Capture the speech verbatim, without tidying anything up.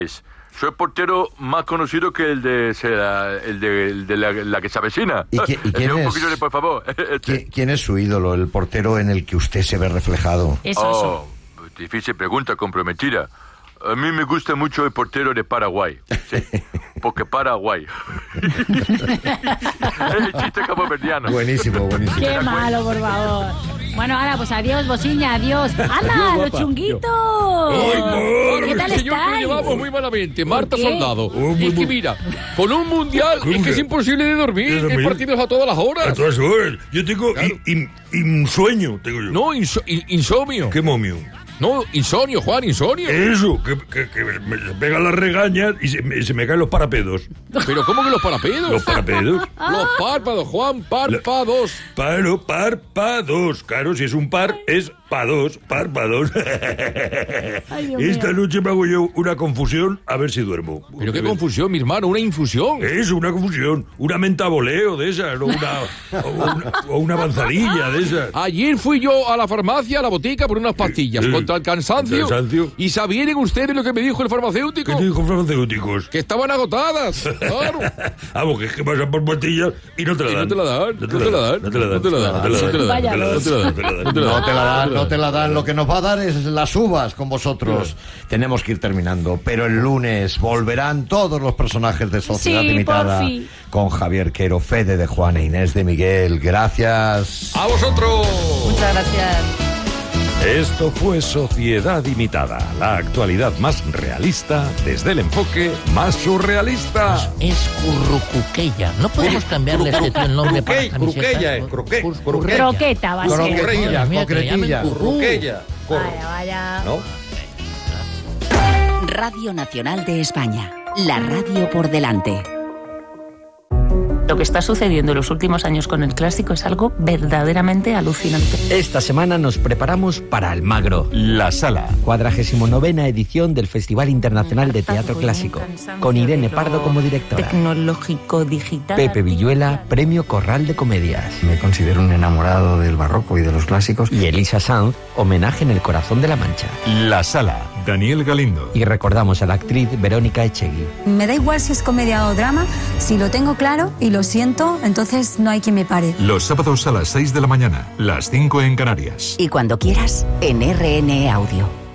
Soy el portero más conocido que el de, será, el de, el de la, la que se avecina. ¿Y, qui- y quién, un es, poquillo de, por favor. ¿quién, quién es su ídolo, el portero en el que usted se ve reflejado? Eso, Oh, difícil pregunta, comprometida. A mí me gusta mucho el portero de Paraguay. Sí, porque Paraguay. El chiste caboverdiano. Buenísimo, buenísimo. Qué malo, por favor. Bueno, ahora, pues adiós, bociña, adiós. ¡Anda, los chunguitos! Ay, ¿Qué tal señor, que lo estáis? llevamos muy malamente. Marta qué? Soldado. Oh, muy, es que muy- mira, con un mundial ¿Cómo es que que? es imposible de dormir. ¿De dormir? Hay partidos a todas las A horas. todas horas. Yo tengo Claro. in- in- insomnio, tengo yo. No, inso- in- insomnio. ¿Qué momio? No, insomnio, Juan, insomnio. Eso, que, que, que me se pegan las regañas y se me, se me caen los parapedos. Pero ¿cómo que los parapedos? Los parapedos. Los párpados, Juan, párpados. Paro, párpados. Claro, si es un par, es pa' dos, párpados. Ay, Dios Esta mío. noche me hago yo una confusión a ver si duermo. Pero qué confusión, mi hermano, una infusión. Eso, una confusión. Una mentaboleo de esas, o una, o una, o una avanzadilla de esas. Ayer fui yo a la farmacia, a la botica, por unas pastillas Sí. contra el cansancio. Cansancio. ¿Y sabían ustedes lo que me dijo el farmacéutico? ¿Qué te dijo farmacéuticos? Que estaban agotadas. Claro. Vamos, que es que pasan por pastillas y no te la Y dan. no te la dan, no te la dan, No te la dan. no te la dan, No te la dan. Vaya. No te la dan. No te la dan. No te la dan. No te la No te la dan, no te la dan. Lo que nos va a dar es las uvas con vosotros. Tenemos que ir terminando. Pero el lunes volverán todos los personajes de Sociedad Sí, Limitada porfi. con Javier Quero, Fede de Juan e Inés de Miguel. Gracias. ¡A vosotros! Muchas gracias. Esto fue Sociedad Limitada, la actualidad más realista desde el enfoque más surrealista. Es Currucuqueya. ¿No podemos cambiarle este tío el nombre para Cruqueya, camiseta? Cruqueya, eh, Cruque- Cur- Cruqueya. Croqueta va a ser. Croquetilla, Madre mía, que le llamen concretilla. curru. Ruquella. Vaya, vaya. ¿No? Radio Nacional de España. La radio por delante. Lo que está sucediendo en los últimos años con el clásico es algo verdaderamente alucinante. Esta semana nos preparamos para Almagro, La Sala. cuadragésimo novena edición del Festival Internacional de Teatro Clásico, con Irene Pardo como directora, Tecnológico, digital. Pepe Villuela, Premio Corral de Comedias, Me considero un enamorado del barroco y de los clásicos. y Elisa Sanz, homenaje en el corazón de la Mancha. La Sala. Daniel Galindo. Y recordamos a la actriz Verónica Echegui. Me da igual si es comedia o drama, si lo tengo claro y lo siento, entonces no hay quien me pare. Los sábados a las seis de la mañana, las cinco en Canarias. Y cuando quieras, en R N E Audio.